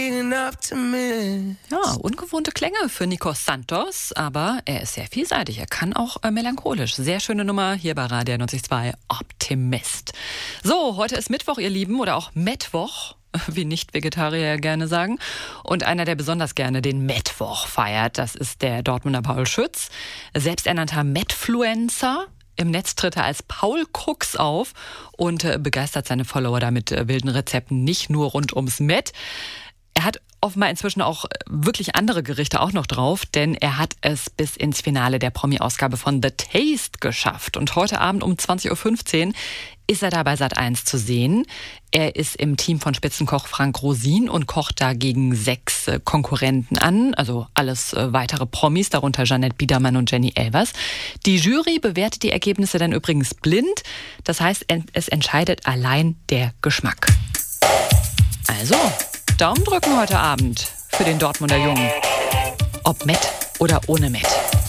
Ja, ungewohnte Klänge für Nikos Santos, aber er ist sehr vielseitig. Er kann auch melancholisch. Sehr schöne Nummer hier bei Radio 92 Optimist. So, heute ist Mittwoch, ihr Lieben, oder auch Mettwoch, wie Nicht-Vegetarier gerne sagen. Und einer, der besonders gerne den Mettwoch feiert, das ist der Dortmunder Paul Schütz, selbsternannter Mettfluencer. Im Netz tritt er als Paul Krux auf und begeistert seine Follower damit wilden Rezepten, nicht nur rund ums Mett. Er hat offenbar inzwischen auch wirklich andere Gerichte auch noch drauf, denn er hat es bis ins Finale der Promi-Ausgabe von The Taste geschafft. Und heute Abend um 20.15 Uhr ist er da bei Sat.1 zu sehen. Er ist im Team von Spitzenkoch Frank Rosin und kocht da gegen 6 Konkurrenten an, also alles weitere Promis, darunter Jeanette Biedermann und Jenny Elvers. Die Jury bewertet die Ergebnisse dann übrigens blind. Das heißt, es entscheidet allein der Geschmack. Also, Daumen drücken heute Abend für den Dortmunder Jungen. Ob Mett oder ohne Mett.